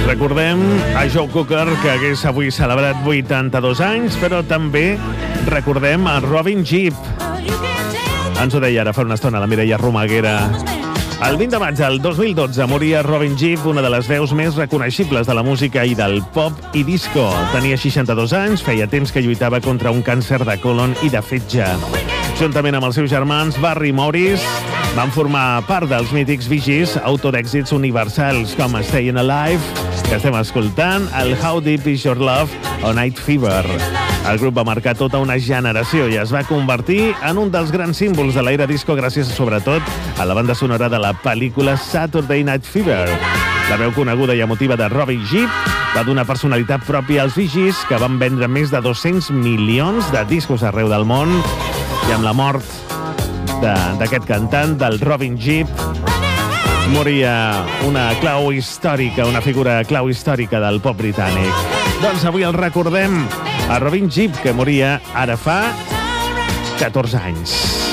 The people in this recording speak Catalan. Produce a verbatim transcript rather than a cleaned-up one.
Recordem a Joe Cocker, que hagués avui celebrat vuitanta-dos anys, però també recordem a Robin Gibb. Ens ho deia ara fa una estona la Mireia Romaguera. El vint de maig del dos mil dotze moria Robin Gibb, una de les veus més reconeixibles de la música i del pop i disco. Tenia seixanta-dos anys, feia temps que lluitava contra un càncer de colon i de fetge. Juntament amb els seus germans Barry Morris, van formar part dels mítics Bee Gees, autor d'èxits universals com Stayin' Alive, que estem escoltant, el How Deep Is Your Love o Night Fever. El grup va marcar tota una generació i es va convertir en un dels grans símbols de l'era disco gràcies, sobretot, a la banda sonora de la pel·lícula Saturday Night Fever. La veu coneguda i emotiva de Robin Gibb va donar personalitat pròpia als Bee Gees, que van vendre més de dos-cents milions de discos arreu del món, i amb la mort d'aquest cantant, del Robin Gibb, moria una clau històrica, una figura clau històrica del pop britànic. Doncs avui el recordem a Robin Gibb, que moria ara fa catorze anys.